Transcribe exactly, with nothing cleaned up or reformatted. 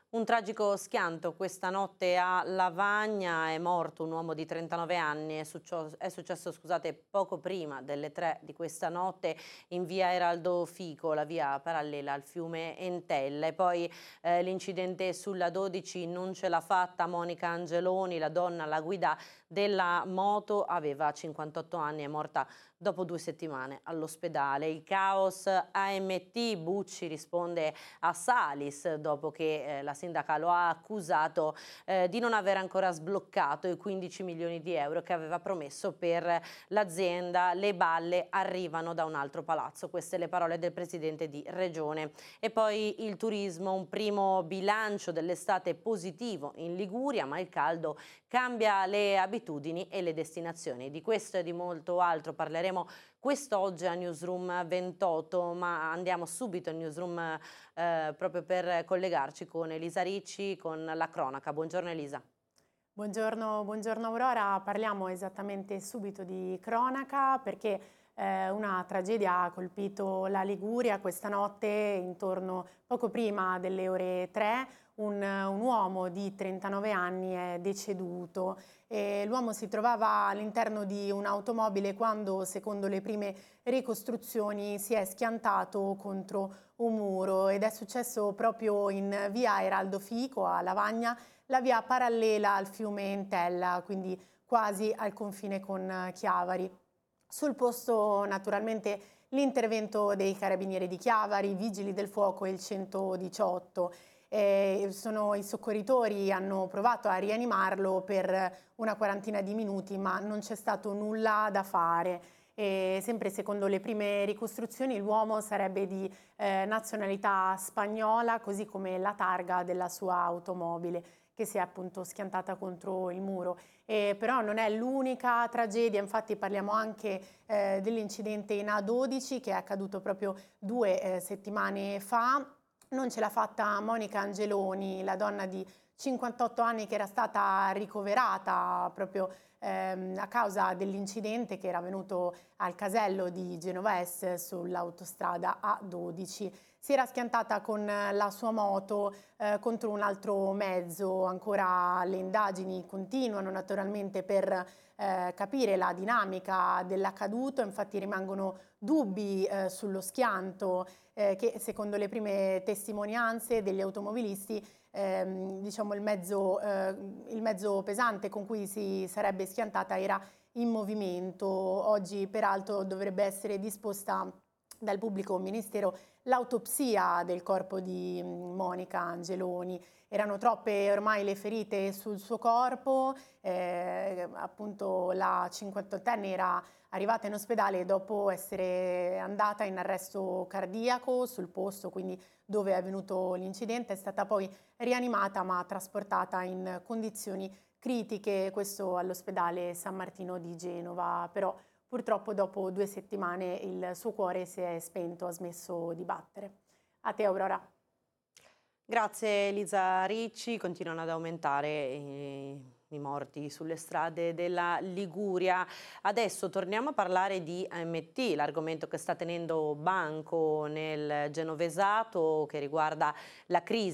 Un tragico schianto questa notte a Lavagna, è morto un uomo di trentanove anni, è, successo, è successo scusate, poco prima delle tre di questa notte in via Eraldo Fico, la via parallela al fiume Entella. E poi eh, l'incidente sulla dodici non ce l'ha fatta Monica Angeloni, la donna alla guida della moto, aveva cinquantotto anni, è morta dopo due settimane all'ospedale. Il caos A M T, Bucci risponde a Salis dopo che eh, la sindaca lo ha accusato eh, di non aver ancora sbloccato i quindici milioni di euro che aveva promesso per l'azienda. Le balle arrivano da un altro palazzo, queste le parole del presidente di regione. E poi il turismo, un primo bilancio dell'estate positivo in Liguria, ma il caldo cambia le abitudini e le destinazioni. Di questo e di molto altro parleremo quest'oggi a Newsroom ventotto, ma andiamo subito in Newsroom eh, proprio per collegarci con Elisa Ricci, con la cronaca. Buongiorno Elisa. Buongiorno, buongiorno Aurora, parliamo esattamente subito di cronaca perché eh, una tragedia ha colpito la Liguria questa notte intorno poco prima delle ore tre. Un, un uomo di trentanove anni è deceduto. L'uomo si trovava all'interno di un'automobile quando, secondo le prime ricostruzioni, si è schiantato contro un muro ed è successo proprio in via Eraldo Fico a Lavagna, la via parallela al fiume Entella, quindi quasi al confine con Chiavari. Sul posto naturalmente l'intervento dei carabinieri di Chiavari, i vigili del fuoco e il centodiciotto. Eh, sono, I soccorritori hanno provato a rianimarlo per una quarantina di minuti, ma non c'è stato nulla da fare. E sempre secondo le prime ricostruzioni l'uomo sarebbe di eh, nazionalità spagnola, così come la targa della sua automobile, che si è appunto schiantata contro il muro. Eh, però non è l'unica tragedia, infatti parliamo anche eh, dell'incidente in A dodici che è accaduto proprio due eh, settimane fa. Non ce l'ha fatta Monica Angeloni, la donna di cinquantotto anni che era stata ricoverata proprio ehm, a causa dell'incidente che era avvenuto al casello di Genova Est sull'autostrada A dodici. Si era schiantata con la sua moto eh, contro un altro mezzo. Ancora le indagini continuano naturalmente per eh, capire la dinamica dell'accaduto, infatti rimangono dubbi eh, sullo schianto eh, che secondo le prime testimonianze degli automobilisti ehm, diciamo il mezzo, eh, il mezzo pesante con cui si sarebbe schiantata era in movimento. Oggi peraltro dovrebbe essere disposta dal pubblico ministero l'autopsia del corpo di Monica Angeloni. Erano troppe ormai le ferite sul suo corpo, eh, appunto la cinquantottenne era arrivata in ospedale dopo essere andata in arresto cardiaco sul posto, quindi dove è avvenuto l'incidente, è stata poi rianimata ma trasportata in condizioni critiche, questo all'ospedale San Martino di Genova, però purtroppo dopo due settimane il suo cuore si è spento, ha smesso di battere. A te Aurora. Grazie Elisa Ricci, continuano ad aumentare i, i morti sulle strade della Liguria. Adesso torniamo a parlare di A M T, l'argomento che sta tenendo banco nel genovesato che riguarda la crisi